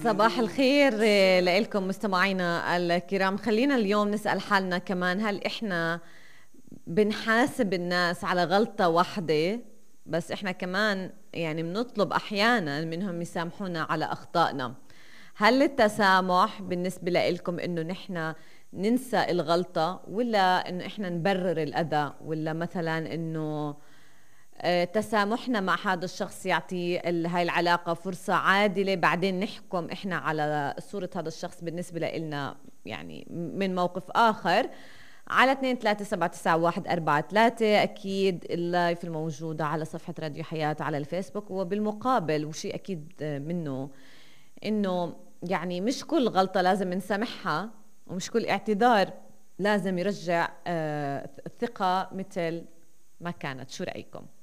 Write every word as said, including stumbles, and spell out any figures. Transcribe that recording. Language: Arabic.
صباح الخير لكم مستمعينا الكرام. خلينا اليوم نسأل حالنا كمان، هل إحنا بنحاسب الناس على غلطة واحدة بس إحنا كمان يعني بنطلب أحيانا منهم يسامحونا على أخطائنا؟ هل التسامح بالنسبة لكم إنه نحن ننسى الغلطة، ولا إنه إحنا نبرر الأذى، ولا مثلا إنه آه، تسامحنا مع هذا الشخص يعطي هاي العلاقة فرصة عادلة، بعدين نحكم إحنا على صورة هذا الشخص بالنسبة لنا يعني من موقف آخر؟ على اثنين ثلاثة سبعة تسعة واحد أربعة ثلاثة. أكيد اللايف الموجودة على صفحة راديو حياة على الفيسبوك. وبالمقابل وشي أكيد منه إنه يعني مش كل غلطة لازم نسامحها، ومش كل اعتذار لازم يرجع آه، الثقة مثل ما كانت. شو رأيكم؟